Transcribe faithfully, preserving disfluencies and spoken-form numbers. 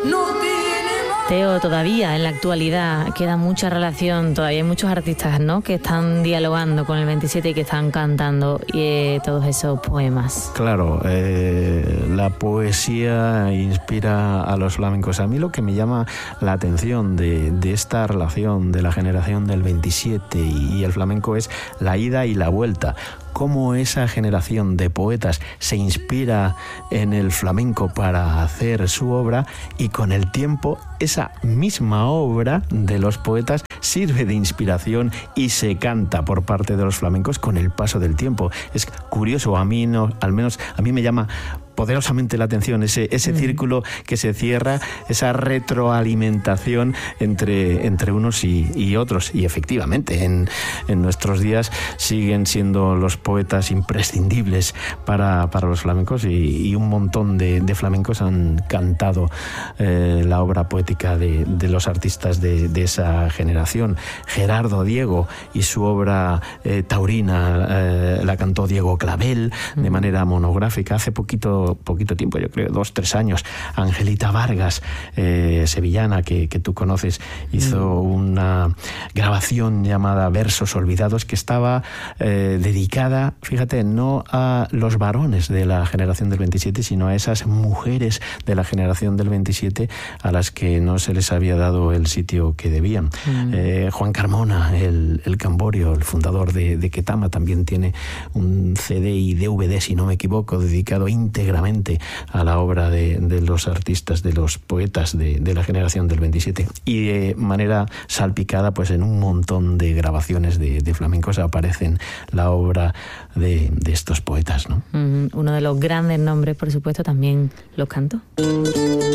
Teo, todavía en la actualidad queda mucha relación, todavía hay muchos artistas, ¿no?, que están dialogando con el veintisiete y que están cantando eh, todos esos poemas. Claro, eh, la poesía inspira a los flamencos. A mí lo que me llama la atención de, de esta relación de la generación del veintisiete y, y el flamenco es la ida y la vuelta. Cómo esa generación de poetas se inspira en el flamenco para hacer su obra, y con el tiempo esa misma obra de los poetas sirve de inspiración y se canta por parte de los flamencos con el paso del tiempo. Es curioso, a mí no, al menos a mí me llama poderosamente la atención ese, ese mm. círculo que se cierra, esa retroalimentación entre, entre unos y, y otros. Y efectivamente, en, en nuestros días siguen siendo los poetas imprescindibles para, para los flamencos, y, y un montón de, de flamencos han cantado eh, la obra poética de, de los artistas de, de esa generación. Gerardo Diego y su obra eh, taurina eh, la cantó Diego Clavel mm. de manera monográfica hace poquito poquito tiempo, yo creo, dos, tres años. Angelita Vargas, eh, sevillana, que, que tú conoces, hizo mm. una grabación llamada Versos Olvidados, que estaba eh, dedicada, fíjate, no a los varones de la generación del veintisiete, sino a esas mujeres de la generación del veintisiete a las que no se les había dado el sitio que debían. Mm. Eh, Juan Carmona, el, el Camborio, el fundador de, de Ketama, también tiene un C D y D V D, si no me equivoco, dedicado íntegramente a la obra de, de los artistas, de los poetas de, de la generación del veintisiete, y de manera salpicada pues en un montón de grabaciones de, de flamencos aparecen la obra de, de estos poetas, ¿no? Mm, uno de los grandes nombres, por supuesto, también los cantó.